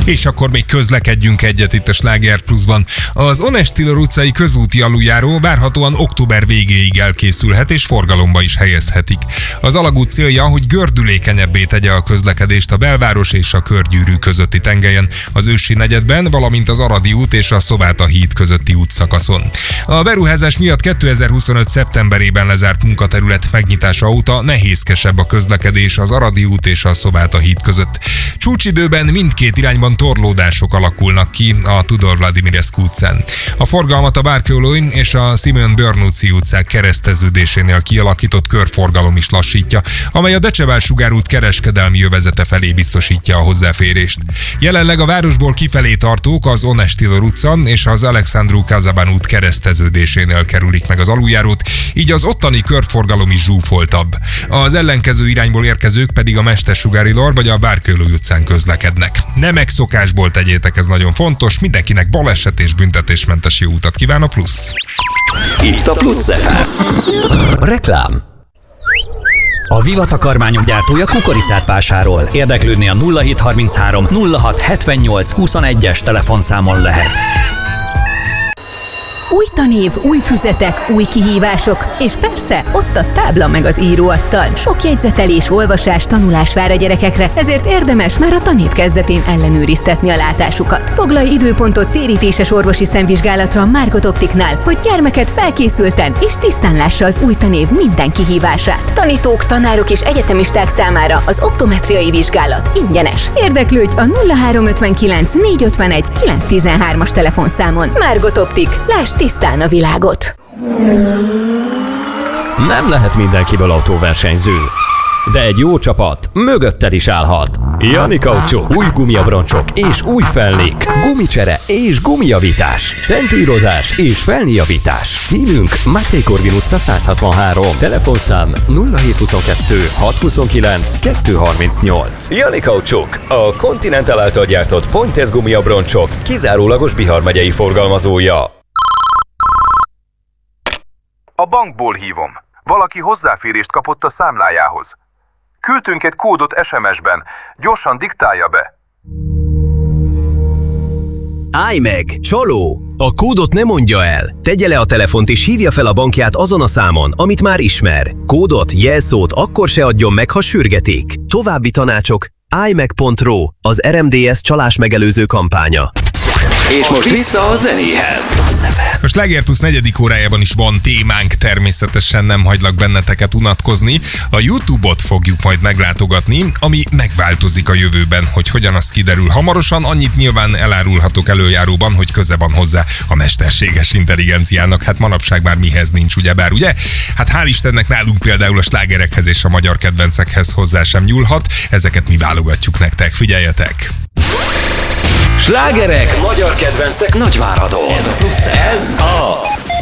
És akkor még közlekedjünk egyet itt a Sláger Pluszban. Az Onestiller utcai közúti aluljáró várhatóan október végéig elkészülhet és forgalomba is helyezhetik. Az alagút célja, hogy gördülékenyebbé tegye a közlekedést a belváros és a körgyűrű közötti tengelyen, az Ősi negyedben, valamint az Aradi út és a Szobáta híd közötti útszakaszon. A beruházás miatt 2025. szeptemberében lezárt munkaterület megnyitása óta nehézkesebb a közlekedés az Aradi út és a Szobáta híd között. Csúcsidőben mindkét irányban torlódások alakulnak ki a Tudor Vladimirescu utcán. A forgalmat a Bárkőlőn és a Simeon Börnóci utcák kereszteződésénél kialakított körforgalom is lassítja, amely a Decebál-Sugár út kereskedelmi övezete felé biztosítja a hozzáférést. Jelenleg a városból kifelé tartók az Onestiller utca és az Alexandru Kazabán út kereszteződésénél kerülik meg az aluljárót, így az ottani körforgalom is zsúfoltabb. Az ellenkező irányból érkezők pedig a Mestersugári Lor vagy a Bárkőlő utcán közlekednek. Ne megszokásból tegyétek, ez nagyon fontos, mindenkinek baleset és büntetésmentes jó utat kíván a Plusz. Itt a Plusz FM. Reklám. A Viva takarmányok gyártója kukoricát vásárol. Érdeklődni a 0733 06 78 21-es telefonszámon lehet. Új tanév, új füzetek, új kihívások, és persze ott a tábla meg az íróasztal. Sok jegyzetelés, olvasás, tanulás vár a gyerekekre, ezért érdemes már a tanév kezdetén ellenőriztetni a látásukat. Foglalj időpontot térítéses orvosi szemvizsgálatra a Margot Optiknál, hogy gyermeket felkészülten és tisztán lássa az új tanév minden kihívását. Tanítók, tanárok és egyetemisták számára az optometriai vizsgálat ingyenes. Érdeklődj a 0359 451 913-as telefonszámon. Margot Optik, lásd tisztán a világot! Nem lehet mindenkiből autóversenyző, de egy jó csapat mögötted is állhat. Jani Kaucsuk, új gumiabroncsok és új felnék, gumicsere és gumijavítás, centírozás és felnéjavítás. Címünk Máté Korvin utca 163, telefonszám 0722 629 238. Jani Kaucsuk, a Continental által gyártott Pointes gumiabroncsok kizárólagos Bihar megyei forgalmazója. A bankból hívom. Valaki hozzáférést kapott a számlájához. Küldtünk egy kódot SMS-ben. Gyorsan diktálja be. Állj meg! Csaló! A kódot ne mondja el. Tegye le a telefont és hívja fel a bankját azon a számon, amit már ismer. Kódot, jelszót akkor se adjon meg, ha sürgetik. További tanácsok: állymeg.ro, az RMDS csalás megelőző kampánya. És most vissza a zenéhez. A Sláger Plusz 4. órájában is van témánk, természetesen nem hagylak benneteket unatkozni. A YouTube-ot fogjuk majd meglátogatni, ami megváltozik a jövőben, hogy hogyan, az kiderül hamarosan. Annyit nyilván elárulhatok előjáróban, hogy köze van hozzá a mesterséges intelligenciának. Hát manapság már mihez nincs, ugyebár, ugye? Hát hál' Istennek nálunk például a slágerekhez és a magyar kedvencekhez hozzá sem nyúlhat. Ezeket mi válogatjuk nektek, figyeljetek! Slágerek, magyar kedvencek Nagyváradon. Ez a